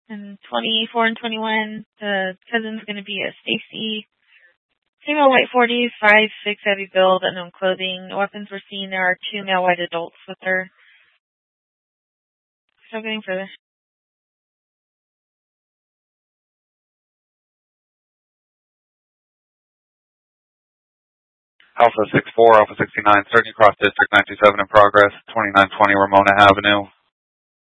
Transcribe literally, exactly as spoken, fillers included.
And twenty-four and twenty-one, the cousin's going to be a Stacy. Female white forties, five six heavy build, unknown clothing. The weapons we're seeing, there are two male white adults with her. Still getting further. Alpha six four, Alpha sixty-nine, searching across District nine two seven in progress, twenty-nine twenty Ramona Avenue.